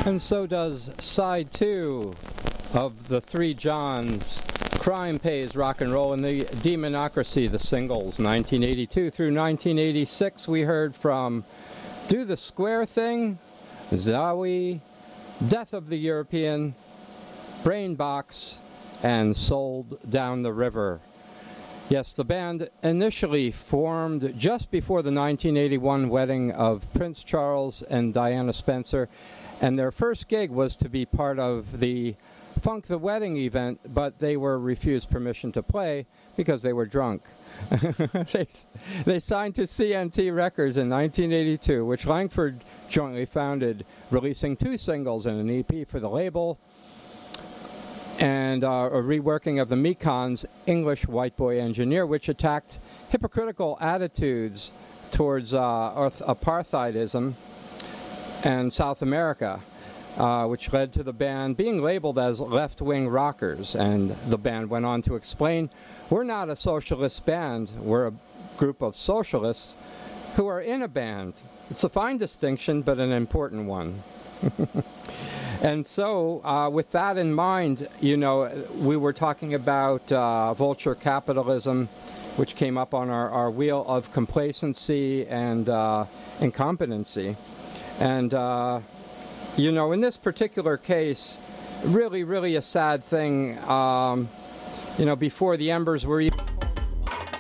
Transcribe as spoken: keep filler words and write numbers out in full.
And so does side two of the Three Johns, Crime Pays Rock and Roll, and the Demonocracy, the singles, nineteen eighty-two through nineteen eighty-six. We heard from Do the Square Thing, Zowie, Death of the European, Brainbox, and Sold Down the River. Yes, the band initially formed just before the nineteen eighty-one wedding of Prince Charles and Diana Spencer, and their first gig was to be part of the Funk the Wedding event, but they were refused permission to play because they were drunk. they, they signed to C N T Records in nineteen eighty-two, which Langford jointly founded, releasing two singles and an E P for the label, and uh, a reworking of the Mekons' English White Boy Engineer, which attacked hypocritical attitudes towards uh, apartheidism and South America, uh, which led to the band being labeled as left-wing rockers. And the band went on to explain, we're not a socialist band, we're a group of socialists who are in a band. It's a fine distinction, but an important one. And so, uh, with that in mind, you know, we were talking about uh, vulture capitalism, which came up on our, our wheel of complacency and uh, incompetency. And, uh, you know, in this particular case, really, really a sad thing. Um, you know, before the embers were even